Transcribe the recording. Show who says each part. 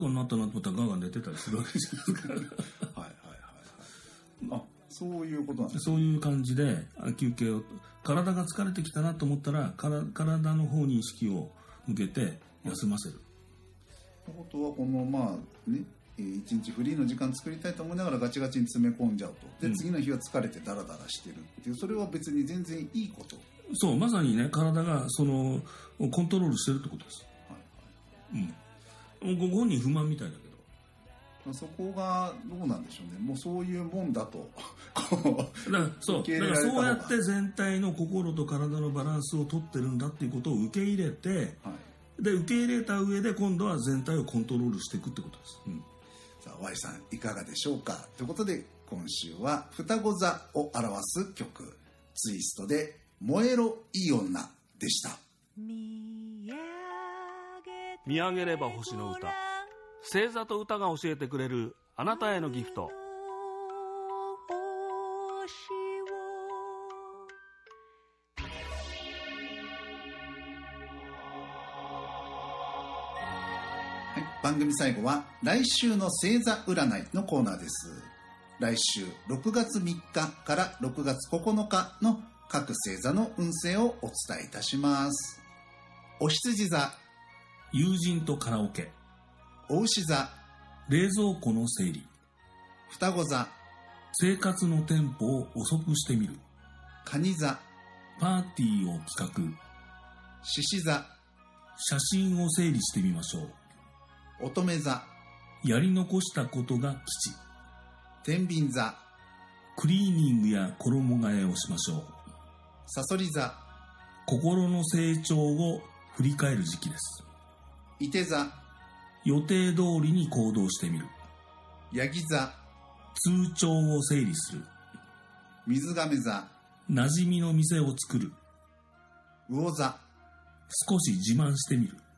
Speaker 1: こになったなと思ったらガンガン寝てたりするわけじゃないですか。
Speaker 2: はいはいはいはい。あ、そういうことなんです
Speaker 1: ね。そういう感じで休憩を、体が疲れてきたなと思ったら体の方に意識を向けて休ませる。
Speaker 2: ということはこのまあね、一日フリーの時間作りたいと思いながらガチガチに詰め込んじゃうと。で、次の日は疲れてダラダラしてるっていう、それは別に全然いいこと。
Speaker 1: そう、まさにね、体がそのコントロールしてるってことです。はいはい。ご本人不満みたいだけど。
Speaker 2: そこがどうなんでしょうね。もうそういうもんだと
Speaker 1: だからそうやって全体の心と体のバランスを取ってるんだっていうことを受け入れて、はい、で受け入れた上で今度は全体をコントロールしていくってことです。
Speaker 2: さあ Y さんいかがでしょうか。ということで今週は双子座を表す曲ツイストで燃えろいい女でした。
Speaker 3: 見上げれば星の歌、星座と歌が教えてくれるあなたへのギフト。
Speaker 2: はい、番組最後は来週の星座占いのコーナーです。来週6月3日から6月9日の各星座の運勢をお伝えいたします。お羊座、
Speaker 1: 友人とカラオケ。
Speaker 2: お牛座、
Speaker 1: 冷蔵庫の整理。
Speaker 2: 双子座、
Speaker 1: 生活のテンポを遅くしてみる。
Speaker 2: 蟹座、
Speaker 1: パーティーを企画。
Speaker 2: 獅子座、
Speaker 1: 写真を整理してみましょう。
Speaker 2: 乙女座、
Speaker 1: やり残したことが吉。
Speaker 2: 天秤座、
Speaker 1: クリーニングや衣替えをしましょう。
Speaker 2: さそり座、
Speaker 1: 心の成長を振り返る時期です。
Speaker 2: いて座、
Speaker 1: 予定通りに行動してみる。
Speaker 2: ヤギ座、
Speaker 1: 通帳を整理する。
Speaker 2: 水亀座、
Speaker 1: 馴染みの店を作る。
Speaker 2: 魚座、
Speaker 1: 少し自慢してみる。